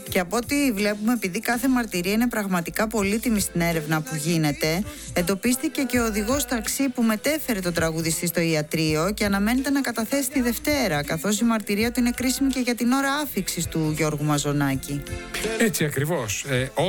Και από ό,τι βλέπουμε, επειδή κάθε μαρτυρία είναι πραγματικά πολύτιμη στην έρευνα που γίνεται, εντοπίστηκε και ο οδηγός ταξί που μετέφερε τον τραγουδιστή στο ιατρείο και αναμένεται να καταθέσει τη Δευτέρα, καθώς η μαρτυρία του είναι κρίσιμη και για την ώρα άφιξης του Γιώργου Μαζονάκη. Έτσι ακριβώς.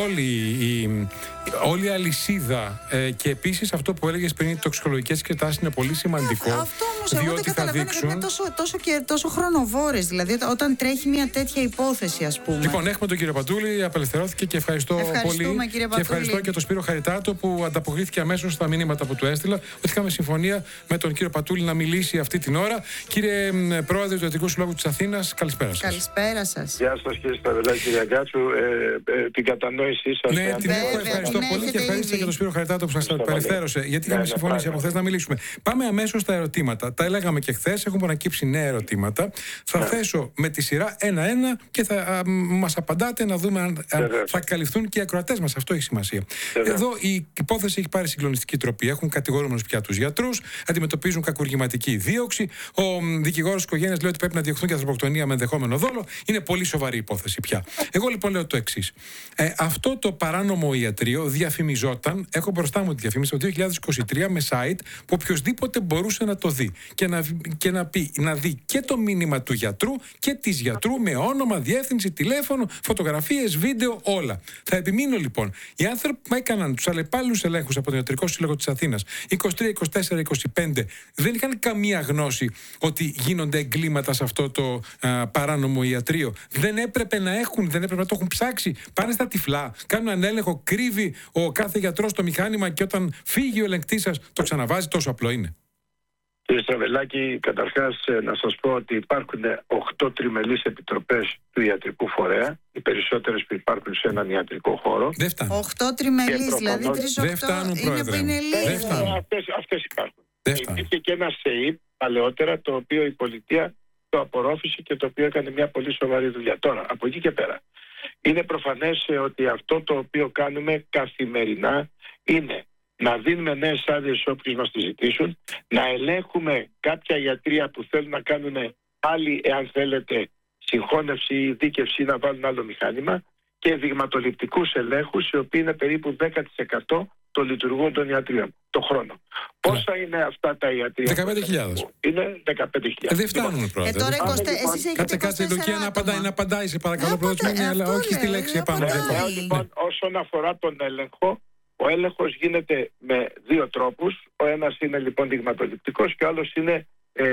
Όλη η αλυσίδα και επίσης αυτό που έλεγες πριν, οι τοξικολογικές εξετάσεις είναι πολύ σημαντικό. Αυτό όμως εγώ δεν καταλαβαίνω γιατί είναι τόσο χρονοβόρες, δηλαδή όταν τρέχει μια τέτοια υπόθεση, ας πούμε. Λοιπόν, έχουμε τον κύριο Πατούλη, απελευθερώθηκε και ευχαριστώ πολύ. Κύριε και ευχαριστώ και τον Σπύρο Χαριτάτο που ανταποκρίθηκε αμέσως στα μηνύματα που του έστειλα. Ότι είχαμε συμφωνία με τον κύριο Πατούλη να μιλήσει αυτή την ώρα. Κύριε Πρόεδρε του Ιατρικού Συλλόγου της Αθήνας, καλησπέρα σας. Καλησπέρα σας. Γεια σας κύριε Σταυρελάκη, κύριε Αγκάτσου. Την κατανόησή σας. Ναι, την έχω. Ευχαριστώ πολύ και ευχαριστώ και τον Σπύρο Χαριτάτο που σας απελευθέρωσε. Γιατί είχαμε συμφωνήσει από χθες να μιλήσουμε. Πάμε αμέσως στα ερωτήματα. Τα έλεγαμε και χθες. Έχουν ανακύψει νέα ερωτήματα. Θα θέσω με τη σειρά ένα-ένα και θα μας απαντάτε να δούμε αν θα καλυφθούν και οι ακροατές μας. Αυτό έχει σημασία. Εδώ η υπόθεση έχει πάρει συγκλονιστική τροπή. Έχουν κατηγορούμενους πια τους γιατρούς, αντιμετωπίζουν κακουργηματική δίωξη. Ο δικηγόρος της οικογένειας λέει ότι πρέπει να διωχθούν για ανθρωποκτονία με ενδεχόμενο δόλο. Είναι πολύ σοβαρή υπόθεση πια. Εγώ λοιπόν λέω το εξής. Αυτό το παράνομο ιατρείο διαφημιζόταν, έχω μπροστά μου τη διαφήμιση, το 2023 με site που οποιοδήποτε μπορούσε να το δει να δει και το μήνυμα του γιατρού και της γιατρού με όνομα, διεύθυνση, τηλέφωνο, φωτογραφίες, βίντεο, όλα. Θα επιμείνω λοιπόν. Οι άνθρωποι που έκαναν τους αλλεπάλληλους ελέγχους από τον Ιατρικό Σύλλογο της Αθήνας 23, 24, 25 δεν είχαν καμία γνώση ότι γίνονται εγκλήματα σε αυτό το παράνομο ιατρείο. Δεν έπρεπε να το έχουν ψάξει. Πάνε στα τυφλά, κάνουν έναν έλεγχο, κρύβει ο κάθε γιατρός το μηχάνημα και όταν φύγει ο ελεγκτής σας το ξαναβάζει. Τόσο απλό είναι. Κύριε Σταυρελάκη, καταρχάς να σας πω ότι υπάρχουν 8 τριμελείς επιτροπές του ιατρικού φορέα, οι περισσότερες που υπάρχουν σε έναν ιατρικό χώρο. Δεν φτάνουν. 8 τριμελείς, δηλαδή 3-8 δεν φτάνουν, πρόεδρε. Αυτές υπάρχουν. Υπήρχε και ένα ΣΕΙΠ παλαιότερα, το οποίο η πολιτεία το απορρόφησε και το οποίο έκανε μια πολύ σοβαρή δουλειά. Τώρα, από εκεί και πέρα, είναι προφανές ότι αυτό το οποίο κάνουμε καθημερινά είναι να δίνουμε νέες άδειες όποιους μας τις ζητήσουν, να ελέγχουμε κάποια ιατρεία που θέλουν να κάνουν άλλη, εάν θέλετε, συγχώνευση ή δίκευση, να βάλουν άλλο μηχάνημα, και δειγματοληπτικούς ελέγχους, οι οποίοι είναι περίπου 10% των λειτουργών των ιατρίων το χρόνο. Πόσα είναι αυτά τα ιατρεία? 15.000. Είναι 15.000. Δεν φτάνουν, πρόεδρε. Τώρα εσείς έχετε κάτσε Λουκία να απαντάει, σε παρακαλώ, πρόεδρε, αλλά όχι στη λέξη επάνω. Λοιπόν, όσον αφορά τον έλεγχο, ο έλεγχος γίνεται με 2 τρόπους. Ο ένας είναι λοιπόν δειγματοληπτικός και ο άλλος είναι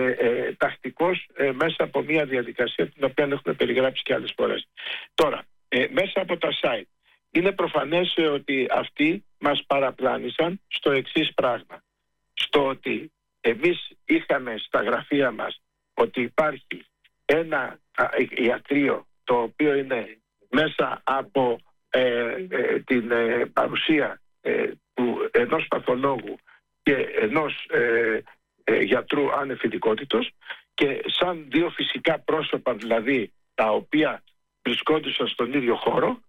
τακτικός μέσα από μια διαδικασία την οποία έχουμε περιγράψει και άλλες φορές. Τώρα, μέσα από τα site είναι προφανές ότι αυτοί μας παραπλάνησαν στο εξής πράγμα. Στο ότι εμείς είχαμε στα γραφεία μας ότι υπάρχει ένα ιατρείο το οποίο είναι μέσα από την παρουσία ενός παθολόγου και ενός γιατρού ανεφιλικότητος, και σαν 2 φυσικά πρόσωπα δηλαδή, τα οποία βρισκόντουσαν στον ίδιο χώρο,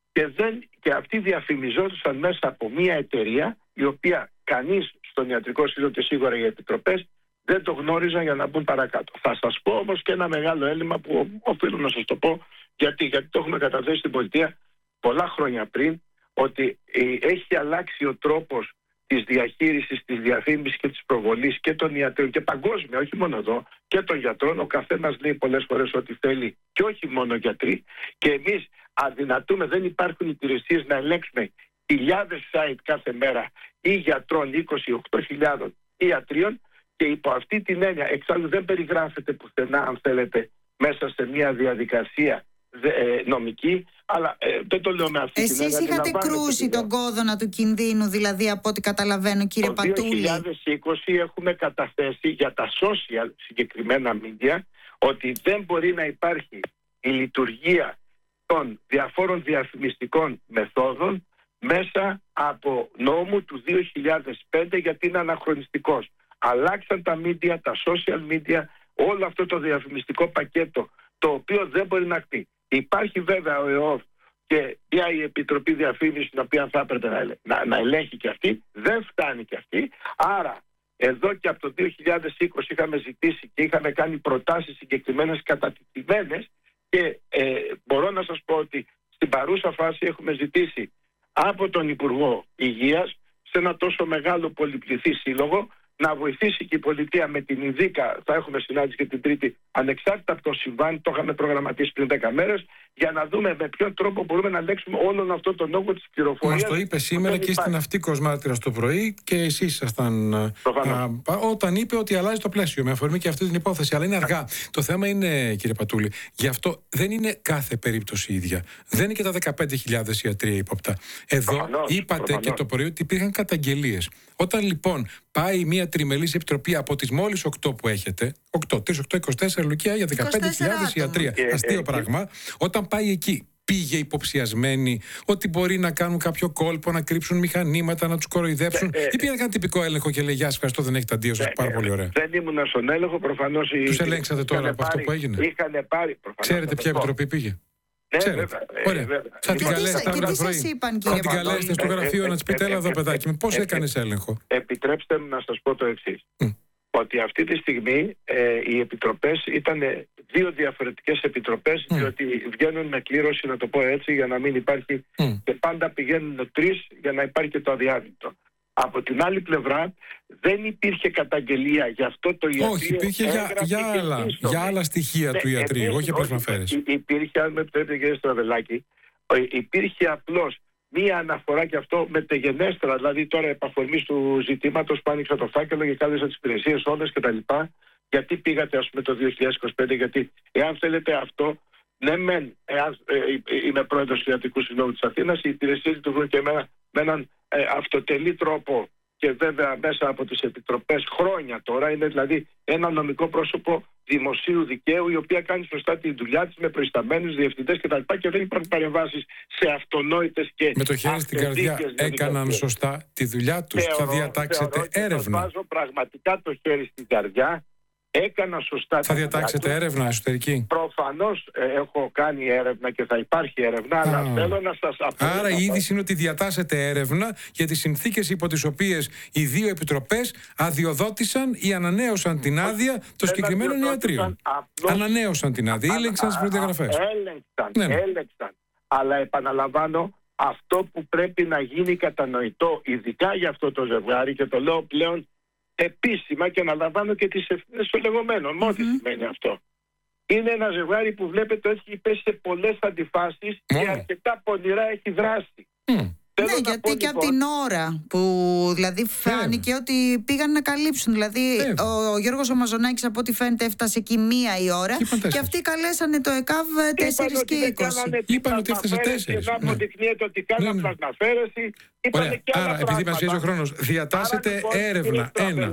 και αυτοί διαφημιζόντουσαν μέσα από μια εταιρεία η οποία κανείς στον Ιατρικό Σύλλογο και σίγουρα οι επιτροπές δεν το γνώριζαν για να μπουν παρακάτω. Θα σας πω όμως και ένα μεγάλο έλλειμμα που οφείλω να σας το πω, γιατί το έχουμε καταθέσει στην πολιτεία πολλά χρόνια πριν, ότι έχει αλλάξει ο τρόπος της διαχείρισης, της διαφήμισης και της προβολής και των ιατρών και παγκόσμια, όχι μόνο εδώ, και των γιατρών. Ο καθένας λέει πολλές φορές ό,τι θέλει και όχι μόνο γιατροί, και εμείς αδυνατούμε, δεν υπάρχουν υπηρεσίες να ελέγξουμε χιλιάδες site κάθε μέρα ή γιατρών, 28.000 ιατρίων, και υπό αυτή την έννοια εξάλλου δεν περιγράφεται πουθενά, αν θέλετε, μέσα σε μια διαδικασία νομική, αλλά δεν το λέω με αυτή την έννοια. Εσείς είχατε κρούσει τον κόδωνα του κινδύνου, δηλαδή, από ό,τι καταλαβαίνω, κύριε Πατούλη. Το 2020 έχουμε καταθέσει για τα social συγκεκριμένα media ότι δεν μπορεί να υπάρχει η λειτουργία των διαφόρων διαφημιστικών μεθόδων μέσα από νόμου του 2005, γιατί είναι αναχρονιστικός. Αλλάξαν τα media, τα social media, όλο αυτό το διαφημιστικό πακέτο, το οποίο δεν μπορεί να κτεί. Υπάρχει βέβαια ο ΕΟΦ και η Επιτροπή Διαφήμισης, την οποία θα έπρεπε να ελέγχει και αυτή, δεν φτάνει και αυτή. Άρα εδώ και από το 2020 είχαμε ζητήσει και είχαμε κάνει προτάσεις συγκεκριμένες κατατυπημένες, και μπορώ να σας πω ότι στην παρούσα φάση έχουμε ζητήσει από τον Υπουργό Υγείας, σε ένα τόσο μεγάλο πολυπληθή σύλλογο, να βοηθήσει και η πολιτεία με την ΙΔΙΚΑ. Θα έχουμε συνάντηση και την Τρίτη, ανεξάρτητα από το συμβάν, το είχαμε προγραμματίσει πριν 10 μέρες, για να δούμε με ποιον τρόπο μπορούμε να ελέγξουμε όλον αυτό τον όγκο της πληροφορίας. Μας το είπε σήμερα και στην Ναυτίκος Μάρτυρας το πρωί, και εσείς ήσασταν όταν είπε ότι αλλάζει το πλαίσιο με αφορμή και αυτή την υπόθεση. Αλλά είναι αργά. Το θέμα είναι, κύριε Πατούλη, γι' αυτό δεν είναι κάθε περίπτωση ίδια. Δεν είναι και τα 15.000 ιατροί ύποπτα. Εδώ είπατε και το πρωί ότι υπήρχαν καταγγελίες. Όταν λοιπόν πάει μια τριμελής επιτροπή από τις μόλις 8 που έχετε, 8, 3, 8, 24 Λουκία για 15.000 ιατρία. Αστείο πράγμα. Όταν πάει εκεί, πήγε υποψιασμένοι ότι μπορεί να κάνουν κάποιο κόλπο, να κρύψουν μηχανήματα, να τους κοροϊδέψουν, ή πήγαν να κάνουν τυπικό έλεγχο και λέει: Γεια σας, ευχαριστώ, δεν έχετε αντίο σας, πάρα πολύ ωραία. Δεν ήμουν στον έλεγχο, προφανώς. Τους ελέγξατε τώρα από αυτό που έγινε? Είχαν πάρει. Ξέρετε ποια επιτροπή πήγε? Ωραία. Θα την καλέσετε αύριο το πρωί. Θα την καλέσετε στο γραφείο να της πείτε: Έλα εδώ, παιδάκι μου, πώς έκανες έλεγχο? Επιτρέψτε μου να σας πω το εξής. Ότι αυτή τη στιγμή οι επιτροπές ήταν 2 διαφορετικές επιτροπές, διότι βγαίνουν με κλήρωση, να το πω έτσι, για να μην υπάρχει, και πάντα πηγαίνουν 3 για να υπάρχει και το αδιάδεικτο. Από την άλλη πλευρά δεν υπήρχε καταγγελία για αυτό το ιατρείο. Όχι, υπήρχε για άλλα στοιχεία του ιατρείου, όχι για προσμαφέρες. Υπήρχε, αν με επιτρέπετε κύριε Στραβελάκη, υπήρχε απλώς μία αναφορά και αυτό μετεγενέστερα, δηλαδή τώρα επ' αφορμής του ζητήματος που άνοιξα το φάκελο και κάλεσα τις υπηρεσίες όλες κτλ. Γιατί πήγατε, ας πούμε, το 2025, γιατί εάν θέλετε αυτό, ναι μεν, είμαι πρόεδρος του Ιατρικού Συλλόγου της Αθήνας, οι υπηρεσίες λειτουργούν και με έναν αυτοτελή τρόπο και βέβαια μέσα από τις επιτροπές χρόνια τώρα, είναι δηλαδή ένα νομικό πρόσωπο δημοσίου δικαίου, η οποία κάνει σωστά τη δουλειά της με προϊσταμένους διευθυντές κτλ. Και δεν υπάρχουν παρεμβάσεις σε αυτονόητες και με το χέρι στην καρδιά έκαναν σωστά τη δουλειά τους. Θα διατάξετε έρευνα? Βάζω πραγματικά το χέρι στην καρδιά. Έκανα σωστά. Θα διατάξετε έρευνα εσωτερική? Προφανώς έχω κάνει έρευνα και θα υπάρχει έρευνα, αλλά θέλω να σας αποδείξω. Άρα η είδηση είναι ότι διατάσσετε έρευνα για τις συνθήκες υπό τις οποίες οι 2 επιτροπές αδειοδότησαν ή ανανέωσαν την άδεια των συγκεκριμένων ιατρίων. Ανανέωσαν την άδεια, ήλεγξαν τις προδιαγραφές. Έλεξαν. Αλλά επαναλαμβάνω, αυτό που πρέπει να γίνει κατανοητό, ειδικά για αυτό το ζευγάρι, και το λέω πλέον επίσημα και αναλαμβάνω και τις ευθύνες των λεγόμενων. Ό,τι σημαίνει αυτό. Είναι ένα ζευγάρι που βλέπετε έχει πέσει σε πολλές αντιφάσεις και αρκετά πονηρά έχει δράσει. Ναι, γιατί και από την ώρα που δηλαδή φάνηκε ότι πήγαν να καλύψουν. Δηλαδή ο Γιώργος ο Μαζονάκης, από ό,τι φαίνεται, έφτασε εκεί 1 η ώρα και αυτοί καλέσανε το ΕΚΑΒ 4 και 20. Είπαν ότι έφτασε 4. Και να αποδεικνύεται ότι κάναν πλασμαφέρεση. Ωραία. Άρα, επειδή μας πιέζει ο χρόνος, διατάσσετε έρευνα.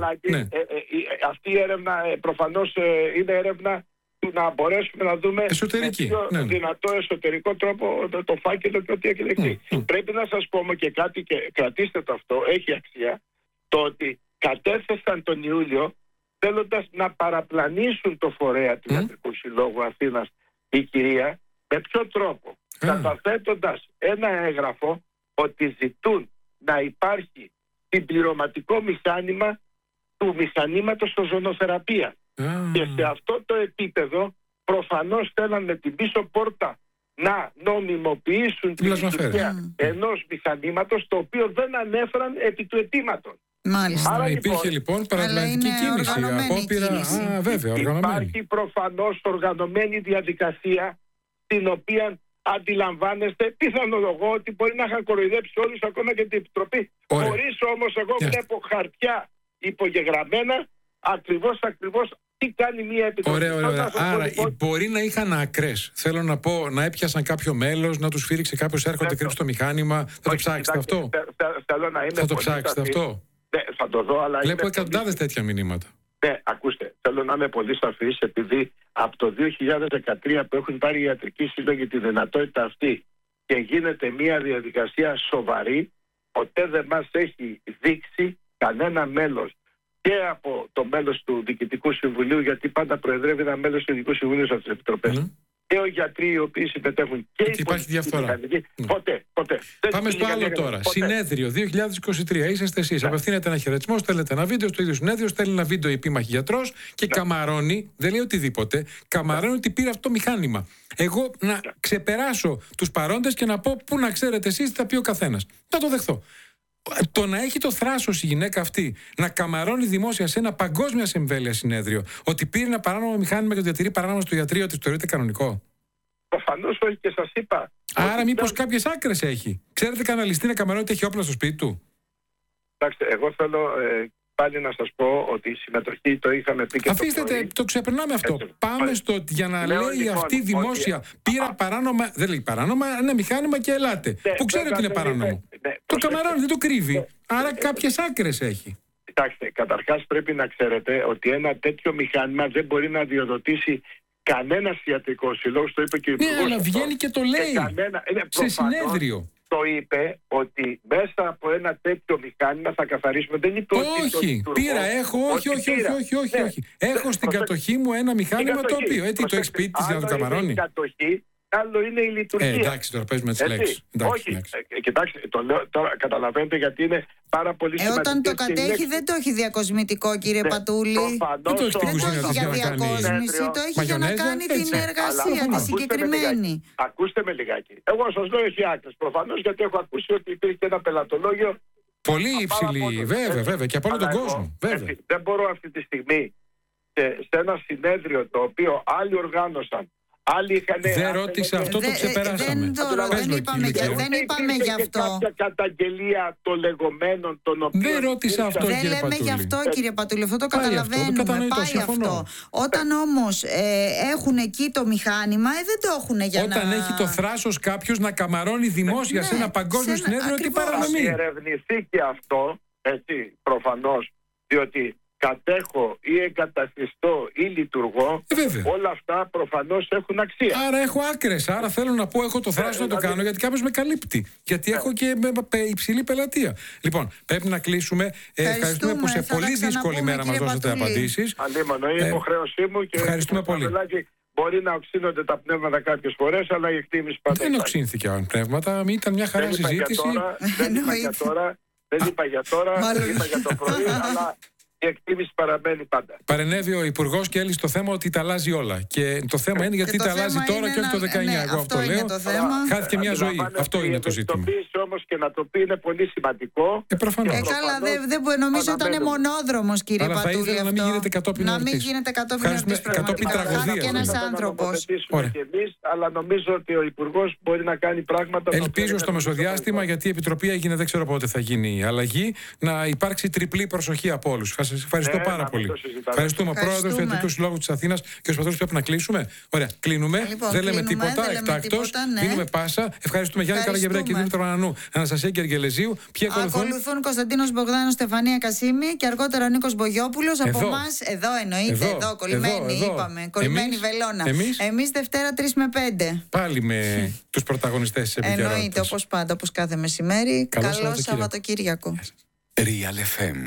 Αυτή η έρευνα προφανώς είναι έρευνα να μπορέσουμε να δούμε με δυνατό εσωτερικό τρόπο το φάκελο και ό,τι έχει δεχτεί. Πρέπει να σας πω και κάτι, και κρατήστε το αυτό, έχει αξία, το ότι κατέθεσαν τον Ιούλιο θέλοντας να παραπλανήσουν το φορέα του Ιατρικού Συλλόγου Αθήνας η κυρία. Με ποιο τρόπο? Καταθέτοντας ένα έγγραφο ότι ζητούν να υπάρχει συμπληρωματικό μηχάνημα του μηχανήματος στο ζωνοθεραπεία. Και σε αυτό το επίπεδο προφανώς θέλανε την πίσω πόρτα να νομιμοποιήσουν την λειτουργία ενός μηχανήματος, το οποίο δεν ανέφεραν επί του αιτήματος. Μάλιστα. Άρα υπήρχε λοιπόν παραπλανητική κίνηση, απόπειρα. Βέβαια, υπάρχει προφανώς οργανωμένη διαδικασία, την οποία αντιλαμβάνεστε, πιθανολογώ ότι μπορεί να είχαν κοροϊδέψει όλους, ακόμα και την Επιτροπή, χωρίς όμως εγώ βλέπω χαρτιά υπογεγραμμένα ακριβώς τι κάνει μια Επιτροπή. Ωραία. Άρα μπορεί να είχαν ακρές. Θέλω να πω, να έπιασαν κάποιο μέλος, να τους φύριξε κάποιος, έρχονται κρύψει το μηχάνημα. Θα το ψάξετε αυτό? Θα το ψάξετε αυτό? Θα το δω, αλλά βλέπω εκατοντάδες τέτοια μηνύματα. Ναι, ακούστε, θέλω να είμαι πολύ σαφής, επειδή από το 2013 που έχουν πάρει οι ιατρικοί σύλλογοι τη δυνατότητα αυτή και γίνεται μια διαδικασία σοβαρή, ποτέ δεν μας έχει δείξει κανένα μέλος, και από το μέλος του Διοικητικού Συμβουλίου, γιατί πάντα προεδρεύει ένα μέλος του Διοικητικού Συμβουλίου σε αυτές τις επιτροπές, και οι γιατροί οι οποίοι συμμετέχουν και οι υπάρχει διαφορά. Ποτέ ποτέ. Πάμε στο άλλο τώρα. Ποτέ. Συνέδριο 2023. Είσαστε εσείς. Απευθύνεται ένα χαιρετισμό, στέλνετε ένα βίντεο στο ίδιο συνέδριο, στέλνει ένα βίντεο η επίμαχη γιατρός και καμαρώνει, δεν λέει οτιδήποτε, καμαρώνει ότι πήρε αυτό το μηχάνημα. Εγώ να ξεπεράσω τους παρόντες και να πω πού να ξέρετε εσείς τι θα πει ο καθένας. Θα το δεχθώ. Το να έχει το θράσος η γυναίκα αυτή να καμαρώνει δημόσια σε ένα παγκόσμια εμβέλεια συνέδριο ότι πήρε ένα παράνομο μηχάνημα και το διατηρεί παράνομα στο ιατρείο, ότι θεωρείται κανονικό? Προφανώς όχι, και σας είπα. Άρα μήπως κάποιες άκρες έχει? Ξέρετε κανένα ληστή να καμαρώνει ότι έχει όπλα στο σπίτι του? Εντάξει, εγώ θέλω πάλι να σας πω ότι η συμμετοχή το είχαμε πει και αφήστε, το ξεπερνάμε αυτό. Έτσι. Πάμε στο ότι για να λέει λοιπόν, αυτή δημόσια πήρα παράνομα, δεν λέει παράνομα, ένα μηχάνημα και ελάτε. Που ξέρει ότι είναι παράνομο. Το καμαρώνει, δεν το κρύβει. Άρα κάποιες άκρες έχει. Κοιτάξτε, καταρχάς πρέπει να ξέρετε ότι ένα τέτοιο μηχάνημα δεν μπορεί να αδειοδοτήσει κανένας ιατρικός σύλλογος, το είπε και ο Υπουργός. Ναι, αλλά βγαίνει και το λέει σε συνέδριο. Το είπε ότι μέσα από ένα τέτοιο μηχάνημα θα καθαρίσουμε. Δεν είπε όχι, πήρα, έχω, όχι. Έχω στην κατοχή μου ένα μηχάνημα το οποίο το έχει σπίτι της για να το καμαρώνει. Άλλο είναι η λειτουργία. Εντάξει, τώρα παίζουμε τις λέξεις. Όχι, κοιτάξτε, το λέω τώρα, καταλαβαίνετε γιατί είναι πάρα πολύ σημαντικό. Όταν το κατέχει δεν το έχει διακοσμητικό, κύριε Πατούλη. Δεν το έχει στην κουζίνα για διακόσμηση, το έχει για να κάνει την εργασία τη συγκεκριμένη. Ακούστε με λιγάκι. Εγώ σας λέω έχει άκρες. Προφανώς γιατί έχω ακούσει ότι υπήρχε ένα πελατολόγιο πολύ υψηλή, βέβαια, και από όλο τον κόσμο. Δεν μπορώ αυτή τη στιγμή σε ένα συνέδριο το οποίο άλλοι οργάνωσαν. Δεν ρώτησε αυτό, το ξεπεράσαμε. Δεν είπαμε γι' αυτό. Κάποια καταγγελία των λεγόμενων των οποίων. Δεν ρώτησε αυτό, κύριε Πατούλη. Δεν λέμε γι' αυτό, κύριε Πατούλη. Αυτό το καταλαβαίνουμε. Πάει αυτό. Όταν όμως έχουν εκεί το μηχάνημα, δεν το έχουν για να. Όταν έχει το θράσος κάποιος να καμαρώνει δημόσια σε ένα παγκόσμιο συνέδριο, τι παρανομεί. Θα διερευνηθεί και αυτό, έτσι, προφανώς, διότι κατέχω ή εγκαταστηστώ ή λειτουργώ, όλα αυτά προφανώς έχουν αξία. Άρα έχω άκρες. Άρα θέλω να πω, έχω το θράσος να το κάνω γιατί κάποιος με καλύπτει. Γιατί έχω και υψηλή πελατεία. Λοιπόν, πρέπει να κλείσουμε. Ευχαριστούμε που σε πολύ δύσκολη μέρα μας δώσατε απαντήσεις. Αλίμονο, είναι υποχρέωσή μου και ευχαριστούμε πολύ. Μπορεί να οξύνονται τα πνεύματα κάποιες φορές, αλλά η εκτίμηση πάντα. Δεν οξύνθηκε πνεύματα, ήταν μια χαρά συζήτηση. Δεν είπα για τώρα, δεν είπα για το πρωί, αλλά η εκτίμηση παραμένει πάντα. Παρενέβη ο Υπουργός και έλυσε το θέμα ότι τα αλλάζει όλα. Και το θέμα είναι γιατί τα αλλάζει τώρα και όχι το 19. Εγώ αυτό λέω. Χάθηκε μια ζωή. Αυτό είναι το ζήτημα. Να το πει όμως και να το πει είναι πολύ σημαντικό. Προφανώς. Καλά, νομίζω ήταν μονόδρομος, κύριε Πατούλη. Αλλά θα ήθελα να μην γίνεται κατόπιν εορτής. Να μην γίνεται κατόπιν τραγωδίας. Και ένας άνθρωπος. Αλλά νομίζω ότι ο Υπουργός μπορεί να κάνει πράγματα. Ελπίζω στο μεσοδιάστημα, γιατί η Επιτροπή έγινε, δεν ξέρω πότε θα γίνει η αλλαγή, να υπάρξει τριπλή προσοχή από όλους. Σας ευχαριστώ πάρα πολύ. Ευχαριστούμε. Πρόεδρος του Ιατρικού Συλλόγου της Αθήνας και ο Πατούλης, πρέπει να κλείσουμε. Ωραία, κλείνουμε. Δεν λέμε τίποτα. Εκτάκτος. Δίνουμε πάσα. Ευχαριστούμε Γιάννη Καραγευρέα και Δήμητρο Ανανού, Αναστασία Γεργελεζίου. Ποιοι ακολουθούν Κωνσταντίνος Μπογδάνος, Στεφανία Κασίμη και αργότερα ο Νίκος Μπογιόπουλος. Από εμάς, εδώ εννοείται, εδώ κολλημένοι είπαμε. Κολλημένη βελόνα. Εμείς Δευτέρα 3 με 5. Πάλι με τους πρωταγωνιστές της επικαιρότητας. Εννοείται, όπως πάντα, όπως κάθε μεσημέρι. Καλό Σαββατοκύριακο. Real FM.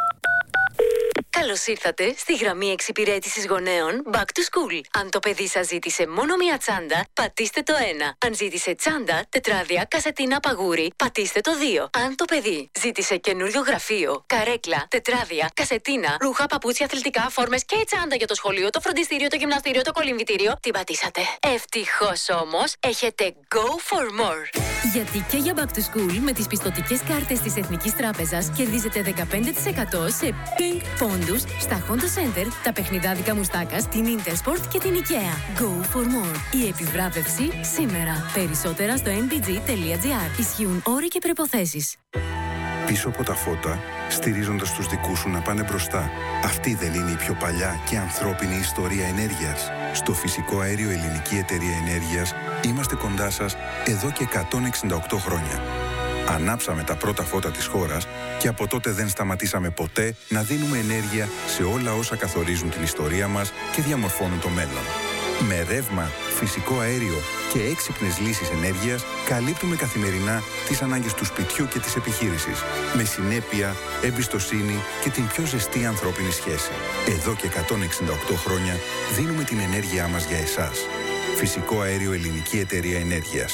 Καλώς ήρθατε στη γραμμή εξυπηρέτησης γονέων Back to School. Αν το παιδί σας ζήτησε μόνο μία τσάντα, πατήστε το 1. Αν ζήτησε τσάντα, τετράδια, κασετίνα, παγούρι, πατήστε το 2. Αν το παιδί ζήτησε καινούριο γραφείο, καρέκλα, τετράδια, κασετίνα, ρούχα, παπούτσια, αθλητικά, φόρμες και τσάντα για το σχολείο, το φροντιστήριο, το γυμναστήριο, το κολυμβητήριο, την πατήσατε. Ευτυχώς όμως, έχετε Go for More. Γιατί και για Back to School με τις πιστωτικές κάρτες της Εθνικής Τράπεζας κερδίζετε 15% σε Pink Pond στα Honda Center, τα παιχνιδάδικα Μουστάκας, την Intersport και την IKEA. Go for more. Η επιβράβευση σήμερα. Περισσότερα στο nbg.gr. Ισχύουν όροι και προϋποθέσεις. Πίσω από τα φώτα, στηρίζοντας τους δικούς σου να πάνε μπροστά. Αυτή δεν είναι η πιο παλιά και ανθρώπινη ιστορία ενέργειας? Στο Φυσικό Αέριο Ελληνική Εταιρεία Ενέργειας είμαστε κοντά σας εδώ και 168 χρόνια. Ανάψαμε τα πρώτα φώτα της χώρας και από τότε δεν σταματήσαμε ποτέ να δίνουμε ενέργεια σε όλα όσα καθορίζουν την ιστορία μας και διαμορφώνουν το μέλλον. Με ρεύμα, φυσικό αέριο και έξυπνες λύσεις ενέργειας καλύπτουμε καθημερινά τις ανάγκες του σπιτιού και της επιχείρησης. Με συνέπεια, εμπιστοσύνη και την πιο ζεστή ανθρώπινη σχέση. Εδώ και 168 χρόνια δίνουμε την ενέργειά μας για εσάς. Φυσικό Αέριο Ελληνική Εταιρεία Ενέργειας.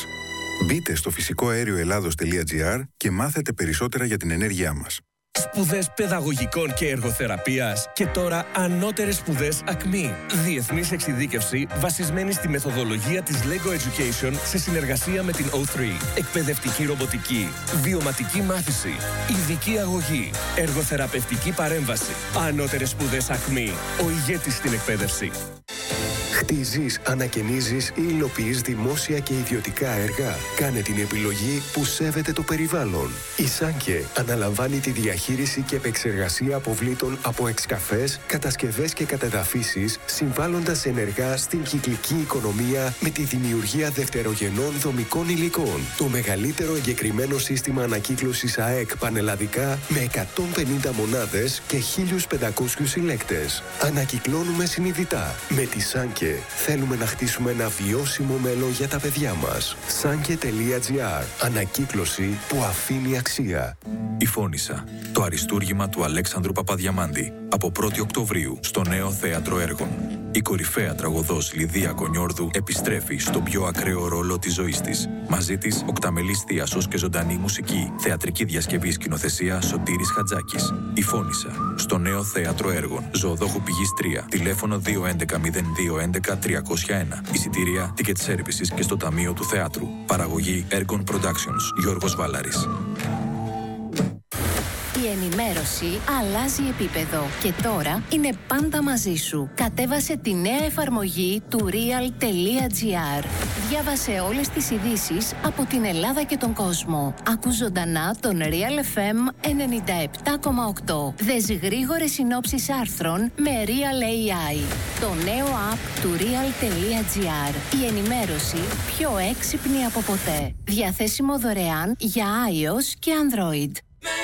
Μπείτε στο φυσικοαέρioελλάδος.gr και μάθετε περισσότερα για την ενέργειά μας. Σπουδές παιδαγωγικών και εργοθεραπείας και τώρα ανώτερες σπουδές ΑΚΜΗ. Διεθνής εξειδίκευση βασισμένη στη μεθοδολογία της LEGO Education σε συνεργασία με την O3. Εκπαιδευτική ρομποτική, βιωματική μάθηση, ειδική αγωγή, εργοθεραπευτική παρέμβαση. Ανώτερες σπουδές ΑΚΜΗ. Ο ηγέτης στην εκπαίδευση. Χτίζεις, ανακαινίζεις ή υλοποιείς δημόσια και ιδιωτικά έργα. Κάνε την επιλογή που σέβεται το περιβάλλον. Η Σάνκε αναλαμβάνει τη διαχείριση και επεξεργασία αποβλήτων από εξκαφές, κατασκευές και κατεδαφίσεις, συμβάλλοντας ενεργά στην κυκλική οικονομία με τη δημιουργία δευτερογενών δομικών υλικών. Το μεγαλύτερο εγκεκριμένο σύστημα ανακύκλωσης ΑΕΚ πανελλαδικά με 150 μονάδες και 1.500 συλλέκτες. Ανακυκλώνουμε συνειδητά. Με τη Σάνκε θέλουμε να χτίσουμε ένα βιώσιμο μέλλον για τα παιδιά μας. Sanke.gr. Ανακύκλωση που αφήνει αξία. Η Φώνισσα. Το αριστούργημα του Αλέξανδρου Παπαδιαμάντη. Από 1η Οκτωβρίου στο νέο θέατρο έργων. Η κορυφαία τραγωδός Λιδία Κονιόρδου επιστρέφει στον πιο ακραίο ρόλο της ζωής της. Μαζί της, οκταμελής θίασος και ζωντανή μουσική. Θεατρική διασκευή σκηνοθεσία Σωτήρης Χατζάκης. Η Φώνισσα. Στο νέο θέατρο έργων. Ζωοδόχου Πηγής 3. Τηλέφωνο 211-0211-301. Εισιτήρια, ticket services και στο Ταμείο του Θεάτρου. Παραγωγή Ergon Productions. Γιώργος Βάλαρης. Η ενημέρωση αλλάζει επίπεδο και τώρα είναι πάντα μαζί σου. Κατέβασε τη νέα εφαρμογή του Real.gr. Διάβασε όλες τις ειδήσεις από την Ελλάδα και τον κόσμο. Άκου ζωντανά τον Real FM 97,8. Δες γρήγορες συνόψεις άρθρων με Real AI. Το νέο app του Real.gr. Η ενημέρωση πιο έξυπνη από ποτέ. Διαθέσιμο δωρεάν για iOS και Android.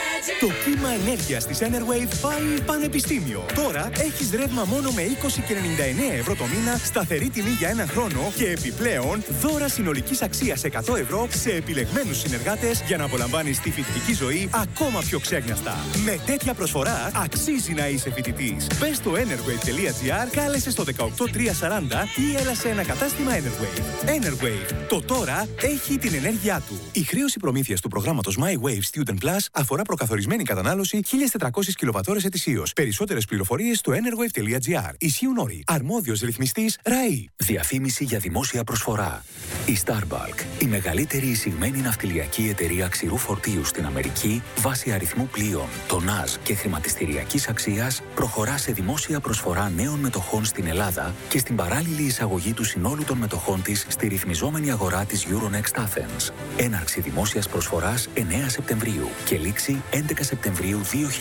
Το κύμα ενέργειας της Enerwave πάει πανεπιστήμιο. Τώρα έχεις ρεύμα μόνο με 20,99 € το μήνα, σταθερή τιμή για έναν χρόνο και επιπλέον δώρα συνολικής αξίας 100 € σε επιλεγμένους συνεργάτες για να απολαμβάνεις τη φοιτητική ζωή ακόμα πιο ξέγνιαστα. Με τέτοια προσφορά αξίζει να είσαι φοιτητής. Μπες στο enerwave.gr, κάλεσε στο 18340 ή έλα σε ένα κατάστημα Enerwave. Enerwave. Το τώρα έχει την ενέργειά του. Η χρέωση προμήθειας του προγράμματος My Wave Student Plus αφορά προκαθορισμένη κατανάλωση 1.400 κιλοβατώρες ετησίως. Περισσότερες πληροφορίες στο enerwave.gr. Ισχύουν όροι. Αρμόδιος ρυθμιστής ΡΑΗ. Διαφήμιση για δημόσια προσφορά. Η Starbulk, η μεγαλύτερη εισηγμένη ναυτιλιακή εταιρεία ξηρού φορτίου στην Αμερική, βάσει αριθμού πλοίων, τονάζ και χρηματιστηριακής αξίας, προχωρά σε δημόσια προσφορά νέων μετοχών στην Ελλάδα και στην παράλληλη εισαγωγή του συνόλου των μετοχών της στη ρυθμιζόμενη αγορά της Euronext Athens. Έναρξη δημόσιας προσφοράς 9 Σεπτεμβρίου και λήξη 11 Σεπτεμβρίου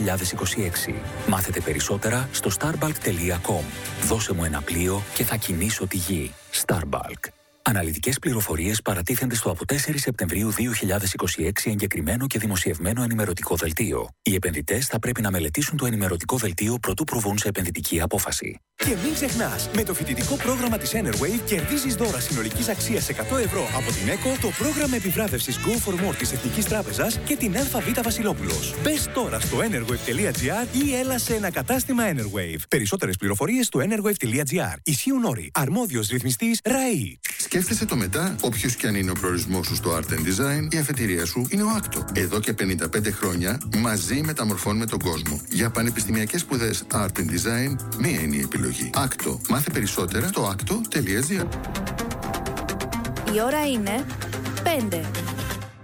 2026. Μάθετε περισσότερα στο starbulk.com. Δώσε μου ένα πλοίο και θα κινήσω τη γη. Starbulk. Αναλυτικές πληροφορίες παρατίθενται στο από 4 Σεπτεμβρίου 2026 εγκεκριμένο και δημοσιευμένο ενημερωτικό δελτίο. Οι επενδυτές θα πρέπει να μελετήσουν το ενημερωτικό δελτίο προτού προβούν σε επενδυτική απόφαση. Και μην ξεχνάς, με το φοιτητικό πρόγραμμα της Enerwave κερδίζεις δώρα συνολικής αξίας 100 € από την ΕΚΟ, το πρόγραμμα επιβράβευσης Go for More της Εθνικής Τράπεζας και την ΑΒ Βασιλόπουλος. Μπες τώρα στο enerwave.gr ή έλα σε ένα κατάστημα Enerwave. Περισσότερες πληροφορίες στο enerwave.gr. Ισχύουν όροι. Αρμόδιος ρυθμιστής ΡΑΗ. Σκέφτεσαι το μετά, όποιος κι αν είναι ο προορισμός σου στο Art and Design, η αφετηρία σου είναι ο Άκτο. Εδώ και 55 χρόνια μαζί μεταμορφώνουμε τον κόσμο. Για πανεπιστημιακές σπουδές Art and Design, μία είναι η επιλογή. Άκτο. Μάθε περισσότερα στο acto.gr. Η ώρα είναι 5.